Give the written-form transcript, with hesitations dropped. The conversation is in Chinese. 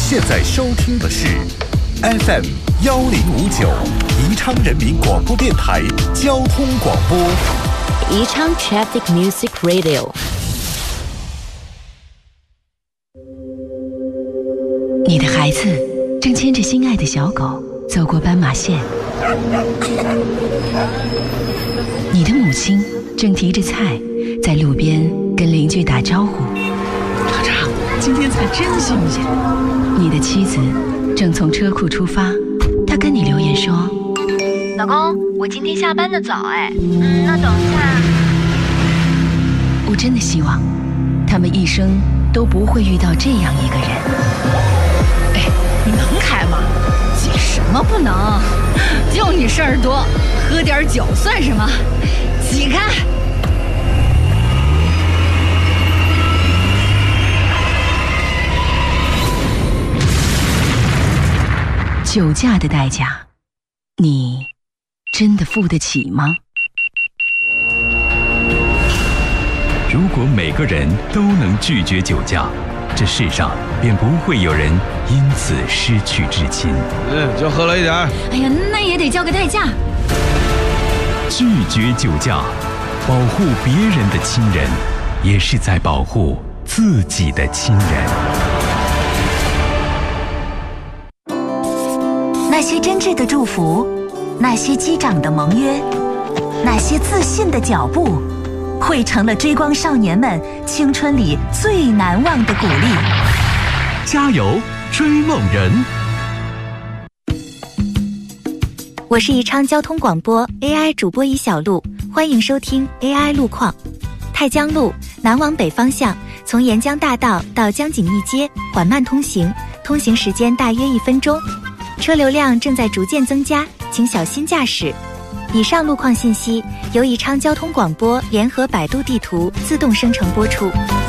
现在收听的是 FM 1059宜昌人民广播电台交通广播， 宜昌 Traffic Music Radio。 你的孩子正牵着心爱的小狗走过斑马线，你的母亲正提着菜在路边跟邻居打招呼。 厂长，今天菜真新鲜。 你的妻子正从车库出发，她跟你留言说： 老公，我今天下班的早那等一下。 我真的希望他们一生都不会遇到这样一个人。 你能开吗？急什么不能？就你事儿多，喝点酒算什么？挤开！ 酒驾的代价，你真的付得起吗？ 如果每个人都能拒绝酒驾，这世上便不会有人因此失去至亲。 就喝了一点。 哎呀，那也得交个代价。 拒绝酒驾，保护别人的亲人，也是在保护自己的亲人。 那些真挚的祝福，那些击掌的盟约，那些自信的脚步，汇成了追光少年们青春里最难忘的鼓励。 加油，追梦人！ 我是宜昌交通广播 AI 主播一小璐，欢迎收听 AI 路况。太江路南往北方向，从沿江大道到江景义街缓慢通行，通行时间大约1分钟，车流量正在逐渐增加，请小心驾驶。以上路况信息由宜昌交通广播联合百度地图自动生成播出。